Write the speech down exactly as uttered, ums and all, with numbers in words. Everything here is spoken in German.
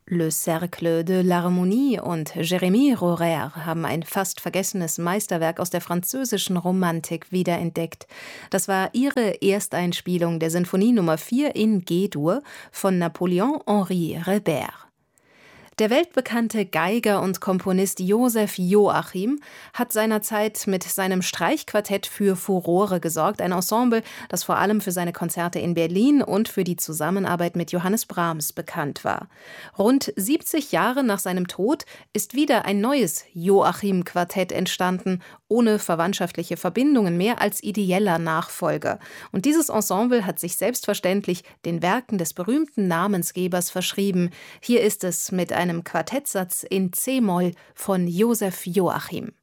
Le Cercle de l'Harmonie und Jérémie Rhorer haben ein fast vergessenes Meisterwerk aus der französischen Romantik wiederentdeckt. Das war ihre Ersteinspielung der Sinfonie Nummer vier in G-Dur von Napoléon-Henri Reber. Der weltbekannte Geiger und Komponist Joseph Joachim hat seinerzeit mit seinem Streichquartett für Furore gesorgt, ein Ensemble, das vor allem für seine Konzerte in Berlin und für die Zusammenarbeit mit Johannes Brahms bekannt war. Rund siebzig Jahre nach seinem Tod ist wieder ein neues Joachim-Quartett entstanden, ohne verwandtschaftliche Verbindungen, mehr als ideeller Nachfolger. Und dieses Ensemble hat sich selbstverständlich den Werken des berühmten Namensgebers verschrieben. Hier ist es mit einem Quartettsatz in C-Moll von Joseph Joachim.